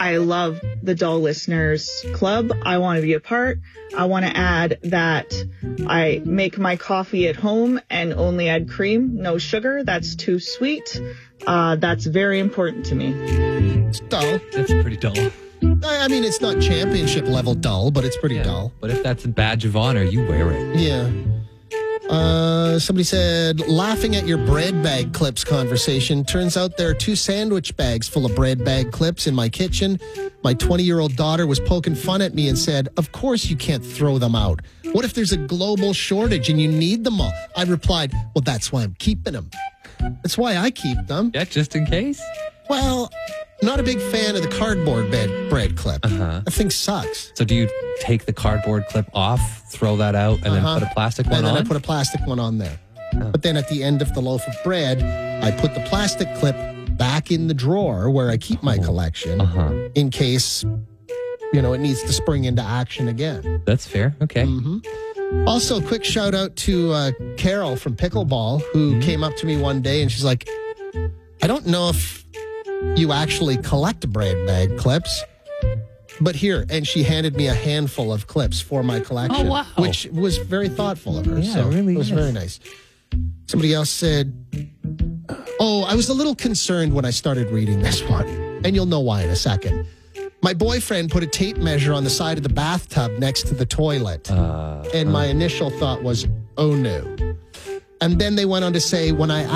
I love the Dull Listeners Club. I want to be a part. I want to add that I make my coffee at home and only add cream, no sugar. That's too sweet. That's very important to me. It's dull. That's pretty dull. I mean, it's not championship level dull, but it's pretty dull. But if that's a badge of honor, you wear it. Yeah. Somebody said, laughing at your bread bag clips conversation. Turns out there are 2 sandwich bags full of bread bag clips in my kitchen. My 20-year-old daughter was poking fun at me and said, of course you can't throw them out. What if there's a global shortage and you need them all? I replied, well, that's why I'm keeping them. That's why I keep them. Yeah, just in case. Well, not a big fan of the cardboard bread clip. That thing sucks. So do you take the cardboard clip off, throw that out, and then put a plastic one on? And then I put a plastic one on there. But then at the end of the loaf of bread, I put the plastic clip back in the drawer where I keep my collection in case, it needs to spring into action again. That's fair. Okay. Also, quick shout out to Carol from Pickleball, who came up to me one day and she's like, I don't know if you actually collect bread bag clips, but here. And she handed me a handful of clips for my collection, which was very thoughtful of her. Yeah, so it really was very nice. Somebody else said, I was a little concerned when I started reading this one, and you'll know why in a second. My boyfriend put a tape measure on the side of the bathtub next to the toilet. And my initial thought was, oh no. And then they went on to say, when I